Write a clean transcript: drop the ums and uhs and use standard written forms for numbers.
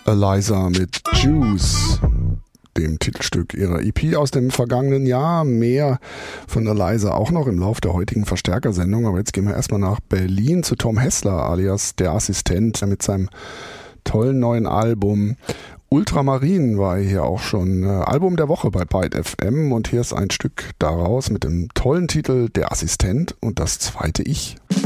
Eliza mit Juice, dem Titelstück ihrer EP aus dem vergangenen Jahr. Mehr von Eliza auch noch im Lauf der heutigen Verstärkersendung. Aber jetzt gehen wir erstmal nach Berlin zu Tom Hessler alias Der Assistent mit seinem tollen neuen Album. Ultramarin war hier auch schon Album der Woche bei Byte FM und hier ist ein Stück daraus mit dem tollen Titel Der Assistent und das zweite Ich.